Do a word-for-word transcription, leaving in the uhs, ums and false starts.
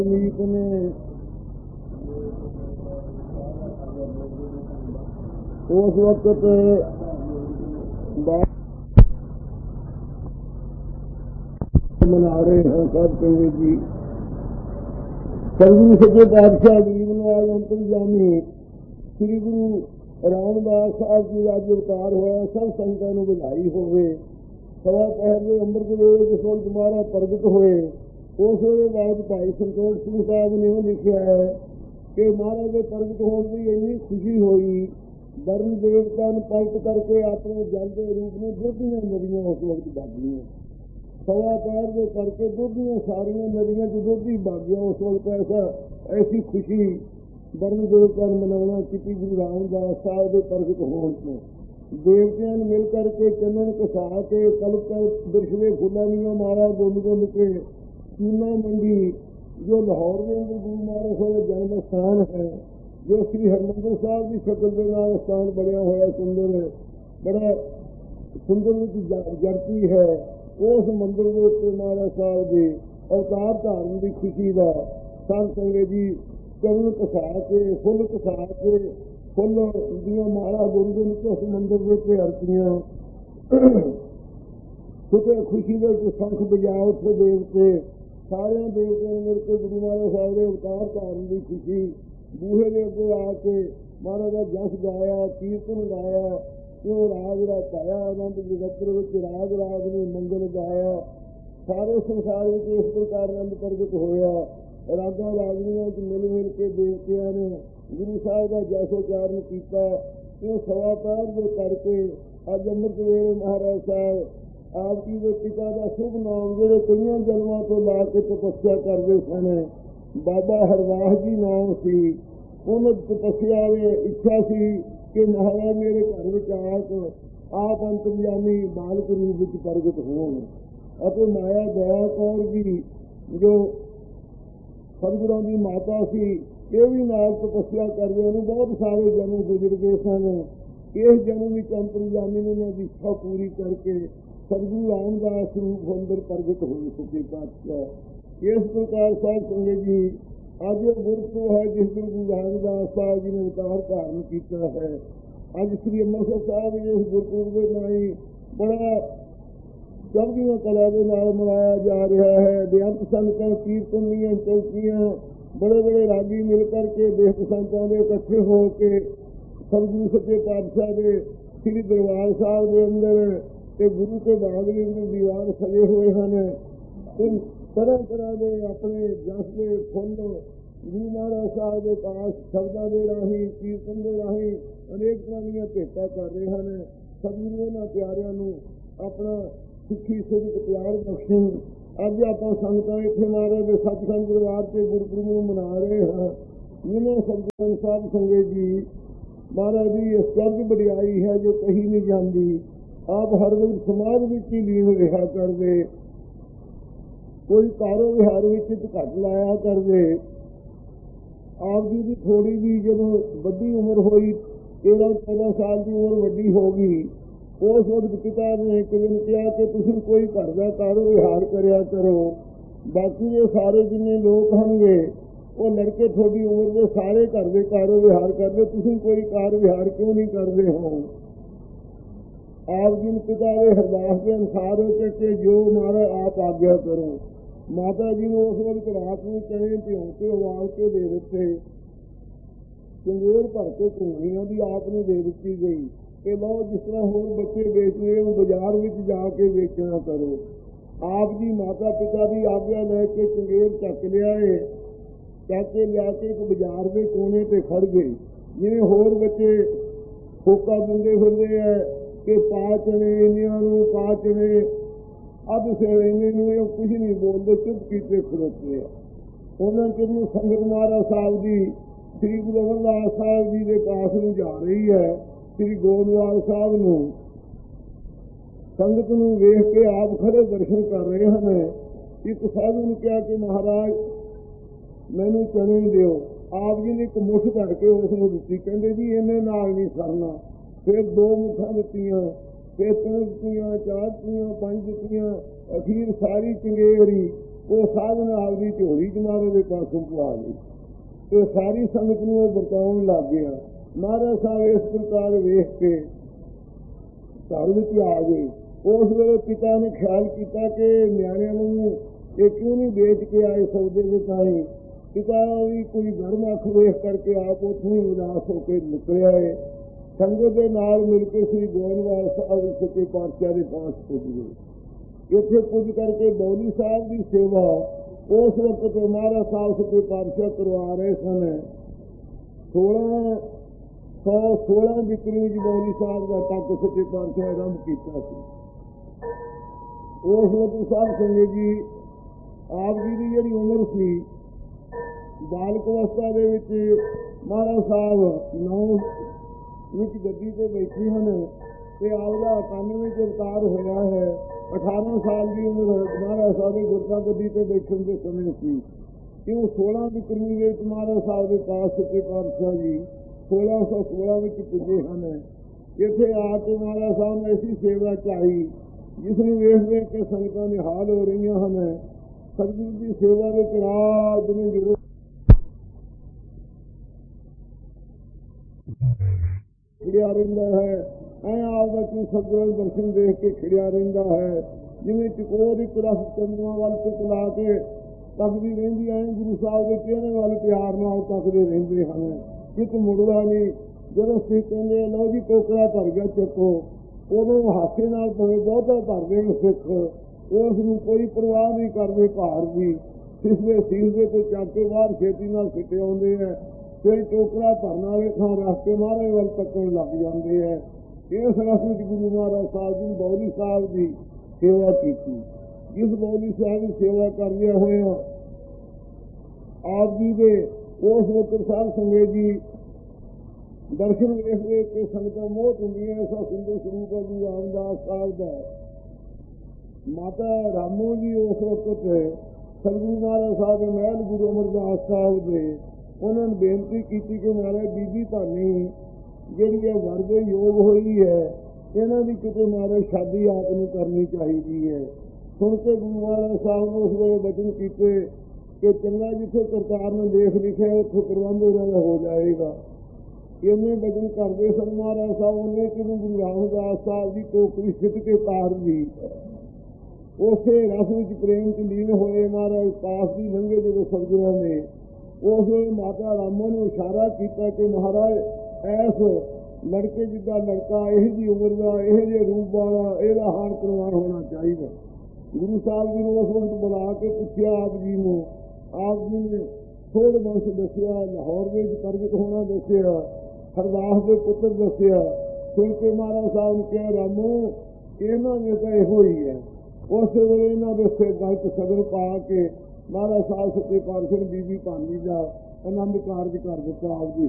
मीत ने उस वक्त मना रहे हैं साध संगत जी। सतगुरु सच्चे पातशाह गरीब नवाज अंतरजामी श्री गुरु रामदास साहब जी का अज अवतार होया। सब संगतां नूं बधाई होवे। सवा पहर के अंमृत वेले जिस वक्त महाराज प्रगट होए उस वे बाद भाई संतोष सिंह साहब ने लिखा है कि महाराज के प्रगट होने की इन्नी खुशी हुई, वर्ण देवता ने पलट करके अपने जल के रूप में दुधियां नदियां उस वक्त बग गई। सवा पैर के करके दुधियां सारिया नदियां च दुध ही बग गया। उस वक्त ऐसा ऐसी खुशी वर्ण देवता ने मनाना की गुरु रामदास साहब के प्रगट होने से। देवतियां ने मिल करके चंदन कसा के कल्प कर बिरछले फुलों दियां माला बुन बुन के चूना मंडी जो लाहौर के अंदर गुरु महाराज का जन्म स्थान है, जो श्री हरमंदिर साहब की शक्ल के नाल स्थान बनया हुआ सुंदर बड़ा सुंदर जरती है। उस मंदिर के उत्ते महाराज साहब के अवतार धारण की खुशी का साध संगत जी चरण कसा के फुल कसा के फुल दियां माला बुन बुन के उस मंदिर के उत्ते अरतियां सुते खुशी के शंख बजाए उठे देवते सारे देवते मिलकर गुरु महाराज साहब के अवतार धारण की खुशी बूहे के अगे आके महाराज का जस गाया, कीर्तन गाया, क्यों राग रचाया, आनंद जगत्र विच राग राग ने मंगल गाया। सारे संसार में इस प्रकार आनंद प्रगट होया। रागा रागनियों च मिल मिल के देवतिया ने गुरु साहब का जसोचारण किया। क्यों सवा पैर के करके अज अमृत वेले महाराज साहब आपकी जो पिता का शुभ नाम जोड़े कई जन्मों को ला के तपस्या करते सन, बाबा हरदास जी नाम सी। उन तपस्या में इच्छा सी कि महाराज मेरे घर में आके आप अंतर्यामी बालक रूप में प्रगट होण। माया दया कौर जी जो सतगुरां की माता सी, ये भी नाल तपस्या करते बहुत सारे जन्म गुजर गए सन। इस जन्म में अंतर्यामी ने उन्होंने इच्छा पूरी करके सतगुरु रामदास रूप अंदर प्रगट हो सके पातशाह। इस प्रकार साध संगत जी अज गुरपुरब है जिस दिन गुरु रामदास साहब जी ने अवतार धारण किया है। अज श्री अमृतसर साहब इस गुरपुरब के नाई बड़ा चढ़दियां कला के नाल मनाया जा रहा है। बेअंत संगतां कीर्तन दीयां चौकियां बड़े बड़े रागी मिल करके बेअंत संगतां दे इकट्ठे होकर सतगुरु सच्चे पातशाह के श्री दरबार साहब के अंदर ते गुरु के बाग के अंदर दीवार सजे हुए हैं। तरह तरह के अपने जस के फुल गुरु महाराज साहब के पास शब्दों के राही कीर्तन के राही अनेक तरह दी भेंटा कर रहे हैं। सतगुरु उन्हां प्यारियां नूं अपना सुखी सिद्ध प्यार बख्शे। अज आप संगतां इत्थे महाराज के सतसंग दरबार से गुरपुरब नूं मना रहे हैं। जिन्हें सतगुरु साध संगत जी महाराज की इस चर्ज वडियाई है जो कही नहीं जाती। आप हर वक्त समाज में ही लीन रहा करते, कोई कारो विहार में घट लाया करते। आप जी की थोड़ी भी जो वड्डी उम्र हुई, तेरह चौदह साल की उम्र वड्डी हो गई, उस वक्त पिता ने एक दिन कहा कि तुम कोई घर का कारो विहार करया करो। बाकी ये सारे जिन्ने लोग होंगे वो लड़के थोड़ी उम्र के सारे घर के कारो विहार करते, तुम कोई कार विहार क्यों नहीं करते हो। आप जिन पिता के हरदास के अनुसार हो के जो मारा आप आज्ञा करो। माता जी ने उस वक्त रात में चने भिओ के उबाल के दे दिते। चंगेर भर के घुंगलियां भी आपने दे दी गई कि लो जिस तरह होर बच्चे बेचने हो बाजार में जाके बेचना करो। आप जी माता पिता की आज्ञा लैके चंगेर चक लिया, चक के लिया के एक बाजार के कोने पर खड़ गए। जिन्हें होर बच्चे फोका दिंदे फिरते हैं कि पाचने इन्हों पाचने अब से इन्होंने कुछ नहीं बोलते, चुप कीते खड़ोते हैं। उन्होंने चिन्ह संगत महाराज साहब जी श्री गुरु अमरदास साहब जी के पास में जा रही है। श्री गोविंदवाल साहब नूं संगत नूं वेख के आप खड़े दर्शन कर रहे हैं। एक साधु ने कहा कि महाराज मैनू चने दिओ। आप जी ने एक मुठ करके उसने दी, कहते जी इन्हें नाल नहीं सरना। फिर दो मुठा दित्तियां, फिर तीन दित्तियां, चार दित्तियां, पांच दित्तियां, अखीर सारी चंगेर ही ਉਹ ਸਾਧਨ ਆਪਦੀ ਝੋਲੀ ਚ ਮਹਾਰਾਜ ਦੇ ਪਾਸੋਂ ਪਵਾ ਲਈ ਤੇ ਸਾਰੀ ਸੰਗਤ ਨੂੰ ਉਹ ਵਰਤਾਉਣ ਲੱਗ ਗਿਆ। ਮਹਾਰਾਜ ਸਾਹਿਬ ਇਸ ਪ੍ਰਕਾਰ ਵੇਖ ਕੇ ਘਰ ਵਿੱਚ ਆ ਗਏ। ਉਸ ਵੇਲੇ ਪਿਤਾ ਨੇ ਖਿਆਲ ਕੀਤਾ ਕਿ ਨਿਆਣਿਆਂ ਨੂੰ ਇਹ ਕਿਉਂ ਨਹੀਂ ਵੇਚ ਕੇ ਆਏ ਸੌਦੇ ਦੇ ਤਾਈ। ਪਿਤਾ ਵੀ ਕੋਈ ਗਰਮ ਅੱਖ ਵੇਖ ਕਰਕੇ ਆਪ ਉੱਥੋਂ ਹੀ ਉਦਾਸ ਹੋ ਕੇ ਨਿਕਲਿਆ ਹੈ। ਸੰਗਤ ਦੇ ਨਾਲ ਮਿਲ ਕੇ ਸ੍ਰੀ ਗੋਇੰਦਵਾਲ ਸਾਹਿਬ ਸੱਚੇ ਪਾਤਸ਼ਾਹ ਦੇ ਪਾਸ ਪੁੱਜ ਗਏ। ਇੱਥੇ ਪੁੱਜ ਕਰਕੇ ਬੌਲੀ ਸਾਹਿਬ ਦੀ ਸੇਵਾ ਉਸ ਵਕਤ ਮਹਾਰਾਜ ਸਾਹਿਬ ਸੱਚੇ ਪਾਤਸ਼ਾਹ ਕਰਵਾ ਰਹੇ ਸਨ। ਸੋਲਾਂ ਸੌ ਸੋਲਾਂ ਵਿਕਰੀ ਵਿੱਚ ਬੌਲੀ ਸਾਹਿਬ ਦਾ ਟੱਕ ਸੱਚੇ ਪਾਤਸ਼ਾਹ ਆਰੰਭ ਕੀਤਾ ਸੀ। ਉਸ ਵਕਤ ਸਾਹਿਬ ਸੰਗਤ ਜੀ ਆਪ ਜੀ ਦੀ ਜਿਹੜੀ ਉਮਰ ਸੀ ਬਾਲਕ ਅਵਸਥਾ ਦੇ ਵਿੱਚ ਮਹਾਰਾਜ ਸਾਹਿਬ ਨੌ ਵਿੱਚ ਗੱਦੀ ਤੇ ਬੈਠੇ ਹਨ ਤੇ ਆਪਦਾ ਇਕਾਨਵੇਂ ਚ ਅਵਤਾਰ ਹੋਇਆ ਹੈ। ਅਠਾਰਾਂ ਸਾਲ ਦੀ ਉਮਰ ਮਹਾਰਾਜ ਸਾਹਿਬ ਦੇ ਗੁਰਤਾ ਗੱਦੀ ਤੇ ਬੈਠਣ ਦੇ ਸਮੇਂ ਸੀ। ਕਿਉਂ ਸੋਲਾਂ ਦੀ ਕੁਰਮੀ ਦੇ ਵਿੱਚ ਮਹਾਰਾਜ ਸਾਹਿਬ ਦੇ ਪਾਸ ਸੱਚੇ ਪਾਤਸ਼ਾਹ ਜੀ ਸੋਲਾਂ ਸੌ ਸੋਲਾਂ ਵਿੱਚ ਪੁੱਜੇ ਹਨ। ਇੱਥੇ ਆ ਕੇ ਮਹਾਰਾਜ ਸਾਹਿਬ ਨੇ ਐਸੀ ਸੇਵਾ ਚਾਹੀ ਜਿਸ ਨੂੰ ਵੇਖ ਵੇਖ ਕੇ ਸੰਗਤਾਂ ਨਿਹਾਲ ਹੋ ਰਹੀਆਂ ਹਨ। ਸਤਿਗੁਰੂ ਦੀ ਸੇਵਾ ਵਿੱਚ ਰਾਤ ਨੂੰ ਜ਼ਰੂਰ ਖਿੜਿਆ ਰਹਿੰਦਾ ਹੈ। ਐ ਆਪਦਾ ਕੀ ਸਤਿਗੁਰੂ ਦਰਸ਼ਨ ਦੇਖ ਕੇ ਖਿੜਿਆ ਰਹਿੰਦਾ ਹੈ। ਜਿਵੇਂ ਚਕੋਰ ਇੱਕ ਰਸ ਚੰਦਰਾਂ ਵੱਲ ਟਿਕਲਾ ਕੇ ਤੱਕਦੀ ਰਹਿੰਦੀ ਐ ਗੁਰੂ ਸਾਹਿਬ ਦੇ ਚਿਹਰੇ ਵੱਲ ਪਿਆਰ ਨਾਲ ਤੱਕਦੇ ਰਹਿੰਦੇ ਹਨ। ਕਿਤ ਮੁੜਦਾ ਨਹੀਂ। ਜਦੋਂ ਸਿੱਖ ਕਹਿੰਦੇ ਲਓ ਜੀ ਟੋਕਰਾ ਭਰ ਗਿਆ ਚੱਕੋ, ਉਦੋਂ ਹਾਸੇ ਨਾਲ ਭਾਵੇਂ ਬਹੁਤਾ ਭਰਦੇ ਨੇ ਸਿੱਖ, ਉਸ ਨੂੰ ਕੋਈ ਪਰਵਾਹ ਨਹੀਂ ਕਰਦੇ ਭਾਰ ਦੀ। ਸਿਸਵੇ ਸੀਸਦੇ ਤੋਂ ਚੱਕ ਕੇ ਬਾਹਰ ਛੇਤੀ ਨਾਲ ਸਿੱਟੇ ਆਉਂਦੇ ਹੈ। ਫਿਰ ਟੋਕਰਾ ਭਰਨ ਵਾਲੇ ਥਾਂ ਰੱਖ ਕੇ ਮਹਾਰਾਜ ਵੱਲ ਤੱਕਣ ਲੱਗ ਜਾਂਦੇ ਹੈ। ਇਸ ਰਸ ਵਿੱਚ ਗੁਰੂ ਮਹਾਰਾਜ ਸਾਹਿਬ ਜੀ ਬੌਲੀ ਸਾਹਿਬ ਦੀ ਸੇਵਾ ਕੀਤੀ। ਜਿਸ ਬੌਲੀ ਸਾਹਿਬ ਦੀ ਸੇਵਾ ਕਰਦਿਆਂ ਹੋਇਆ ਆਪ ਜੀ ਦੇ ਉਸ ਵਕਤ ਸਾਧ ਸੰਗਤ ਜੀ ਦਰਸ਼ਨ ਵੇਖ ਵੇਖ ਕੇ ਸੰਗਤਾਂ ਮੋਹ ਹੁੰਦੀਆਂ। ਐਸਾ ਸੁੰਦਰ ਸਰੂਪ ਹੈ ਗੁਰੂ ਰਾਮਦਾਸ ਸਾਹਿਬ ਦਾ। ਮਾਤਾ ਰਾਮੋ ਜੀ ਉਸ ਵਕਤ ਸਤਿਗੁਰੂ ਮਹਾਰਾਜ ਸਾਹਿਬ ਦੇ ਮਹਿਲ ਗੁਰੂ ਅਮਰਦਾਸ ਸਾਹਿਬ ਦੇ ਉਹਨਾਂ ਨੇ ਬੇਨਤੀ ਕੀਤੀ ਕਿ ਮਹਾਰਾਜ ਬੀਬੀ ਧਾਨੀ ਜਿਹੜੀ ਹੈ ਵਰ ਦੇ ਯੋਗ ਹੋਈ ਹੈ, ਇਹਨਾਂ ਦੀ ਕਿਤੇ ਮਹਾਰਾਜ ਸ਼ਾਦੀ ਆਪ ਨੂੰ ਕਰਨੀ ਚਾਹੀਦੀ ਹੈ। ਸੁਣ ਕੇ ਗੁਰੂ ਮਹਾਰਾਜ ਸਾਹਿਬ ਨੇ ਉਸ ਵੇਲੇ ਬਚਨ ਕੀਤੇ ਕਿ ਚੰਗਾ ਜਿੱਥੇ ਕਰਤਾਰ ਨੇ ਲੇਖ ਲਿਖਿਆ ਉੱਥੇ ਪ੍ਰਬੰਧ ਇਹਨਾਂ ਦਾ ਹੋ ਜਾਏਗਾ। ਇੰਨੇ ਬਚਨ ਕਰਦੇ ਸਨ ਮਹਾਰਾਜ ਸਾਹਿਬ। ਉਹਨੇ ਕਿਵੇਂ ਗੁਰੂ ਰਾਮਦਾਸ ਸਾਹਿਬ ਦੀ ਟੋਕਰੀ ਸਿੱਟ ਕੇ ਤਾਰ ਲਈ। ਉਸੇ ਰਸ ਵਿੱਚ ਪ੍ਰੇਮ ਚ ਲੀਨ ਹੋਏ ਮਹਾਰਾਜ ਪਾਸ ਦੀ ਲੰਘੇ ਜਦੋਂ ਸਤਿਗੁਰਾਂ ਨੇ ਉਸ ਵੇਲੇ ਮਾਤਾ ਰਾਮੋ ਨੂੰ ਇਸ਼ਾਰਾ ਕੀਤਾ ਕਿ ਮਹਾਰਾਜ ਐਸ ਲੜਕੇ ਜਿੱਦਾਂ ਲੜਕਾ ਇਹੋ ਜਿਹੀ ਉਮਰ ਦਾ ਇਹੋ ਜਿਹੇ ਰੂਪ ਵਾਲਾ ਇਹਦਾ ਹਾਣ ਪ੍ਰਵਾਨ ਹੋਣਾ ਚਾਹੀਦਾ। ਗੁਰੂ ਸਾਹਿਬ ਜੀ ਨੇ ਉਸ ਵਕਤ ਬੁਲਾ ਕੇ ਪੁੱਛਿਆ ਆਪ ਜੀ ਨੂੰ। ਆਪ ਜੀ ਨੇ ਥੋੜ ਬੰਸ਼ ਦੱਸਿਆ, ਲਾਹੌਰ ਵਿੱਚ ਪ੍ਰਗਟ ਹੋਣਾ ਦੱਸਿਆ, ਹਰਦਾਸ ਦੇ ਪੁੱਤਰ ਦੱਸਿਆ। ਸੁਣ ਕੇ ਮਹਾਰਾਜ ਸਾਹਿਬ ਨੇ ਕਿਹਾ ਰਾਮੋ ਇਹਨਾਂ ਨੇ ਤਾਂ ਇਹੋ ਹੀ ਹੈ। ਉਸੇ ਵੇਲੇ ਇਹਨਾਂ ਦੇ ਸਿਰ ਗਲਤ ਸਦਰ ਪਾ ਕੇ ਮਹਾਰਾਜ ਸਾਹਿਬ ਸੱਚੇ ਪਾਤਸ਼ਾਹ ਨੇ ਬੀਬੀ ਭਾਨੀ ਦਾ ਆਨੰਦ ਕਾਰਜ ਕਰ ਦਿੱਤਾ ਆਪ ਦੀ